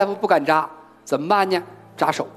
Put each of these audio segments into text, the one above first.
大夫不敢扎，怎么办呢？扎手，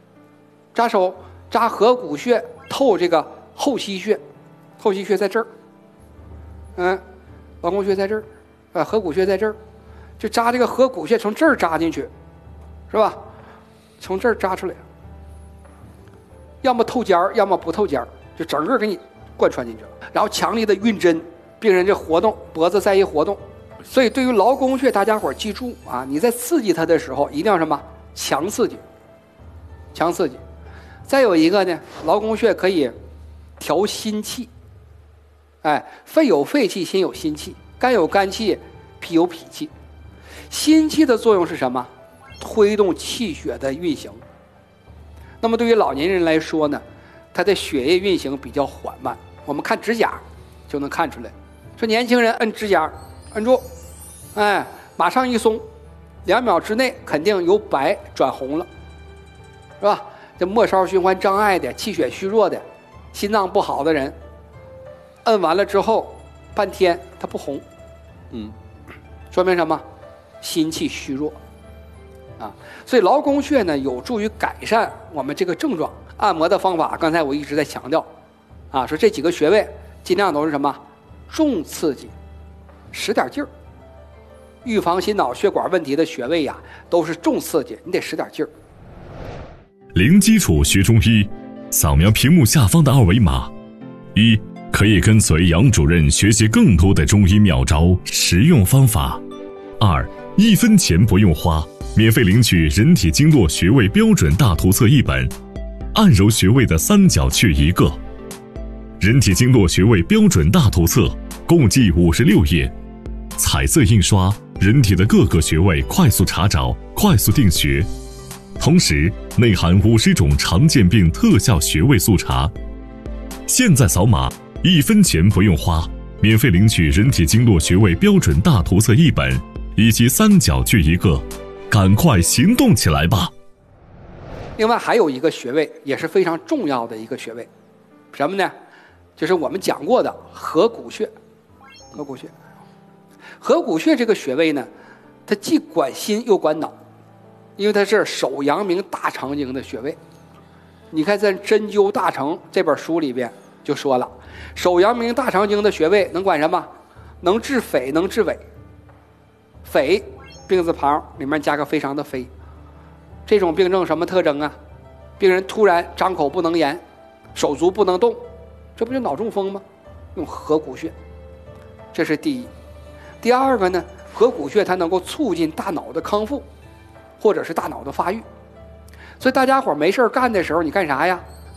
扎合谷穴，透这个后溪穴，后溪穴在这儿，劳宫穴在这儿，合谷穴在这儿，就扎这个合谷穴，从这儿扎进去，是吧？从这儿扎出来，要么透尖儿，要么不透尖儿，就整个给你贯穿进去了。然后强力的运针，病人这活动脖子再一活动，所以对于劳宫穴，大家伙记住啊，你在刺激它的时候，一定要什么？强刺激，强刺激。再有一个呢，劳宫穴可以调心气，肺有肺气，心有心气，肝有肝气，脾有脾气。心气的作用是什么？推动气血的运行。那么对于老年人来说呢，他的血液运行比较缓慢，我们看指甲就能看出来。说年轻人摁指甲，摁住，马上一松，2秒之内肯定由白转红了，是吧？这末梢循环障碍的、气血虚弱的、心脏不好的人，摁完了之后半天他不红，说明什么？心气虚弱啊。所以劳宫穴呢，有助于改善我们这个症状。按摩的方法，刚才我一直在强调啊，说这几个穴位尽量都是什么？重刺激，使点劲儿。预防心脑血管问题的穴位呀，都是重刺激，你得使点劲儿。 零基础学中医，扫描屏幕下方的2维码。1. 可以跟随杨主任学习更多的中医妙招、实用方法。2. 1分钱不用花，免费领取人体经络穴位标准大图册1本，按揉穴位的3角穴1个。人体经络穴位标准大图册共计56页，彩色印刷，人体的各个穴位快速查找，快速定穴。同时内含50种常见病特效穴位速查。现在扫码，1分钱不用花，免费领取人体经络穴位标准大图册1本，以及3角穴1个，赶快行动起来吧！ 另外还有一个穴位也是非常重要的一个穴位，什么呢？就是我们讲过的合谷穴。合谷穴这个穴位呢，它既管心又管脑，因为它是手阳明大肠经的穴位。你看在《针灸大成》这本书里边就说了，手阳明大肠经的穴位能管什么？能治匪，能治痿。匪，病字旁里面加个非常的非。这种病症什么特征啊？病人突然张口不能言，手足不能动，这不就脑中风吗？用合谷穴，这是第一。第二个呢，合谷穴它能够促进大脑的康复，或者是大脑的发育。所以大家伙没事干的时候，你干啥呀？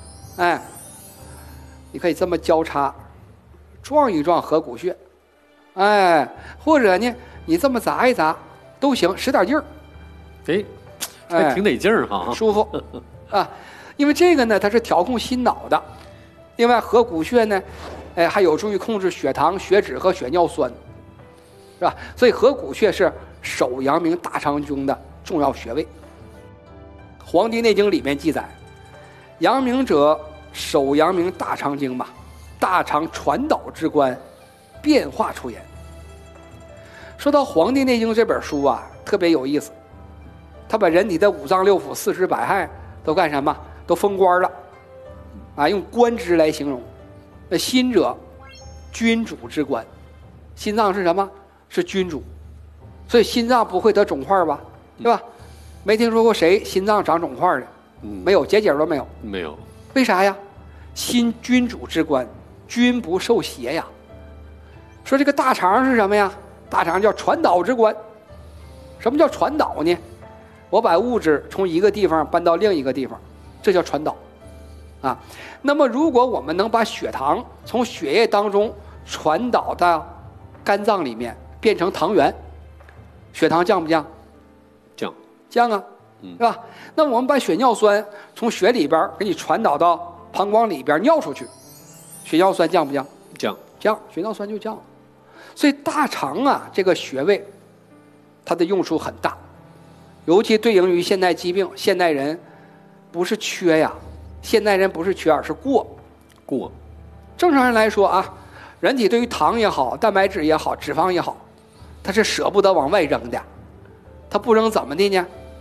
你可以这么交叉撞一撞合谷穴，或者呢你这么砸一砸都行，使点劲儿。 还挺得劲儿哈， 舒服啊。因为这个呢，它是调控心脑的。另外，合谷穴呢，还有助于控制血糖、血脂和血尿酸，是吧？所以合谷穴是手阳明大肠经的重要穴位。《黄帝内经》里面记载，阳明者，手阳明大肠经嘛，大肠传导之官，变化出言。说到《黄帝内经》这本书啊，特别有意思，他把人体的5脏6腑、40百骸都干什么？都封官了，用官职来形容。那心者，君主之官，心脏是什么？是君主，所以心脏不会得肿块吧？对吧？没听说过谁心脏长肿块的，没有，结节都没有。 没有， 为啥呀？心君主之官，君不受邪呀。说这个大肠是什么呀？大肠叫传导之官。什么叫传导呢？我把物质从一个地方搬到另一个地方，这叫传导啊。那么如果我们能把血糖从血液当中传导到肝脏里面，变成糖原，血糖降不降？降啊，是吧？那我们把血尿酸从血里边给你传导到膀胱里边尿出去，血尿酸降不降？降，血尿酸就降了。所以大肠啊这个穴位，它的用处很大，尤其对应于现代疾病。现代人不是缺呀，现代人不是缺，而是过。正常人来说啊，人体对于糖也好、蛋白质也好、脂肪也好，它是舍不得往外扔的。它不扔怎么的呢？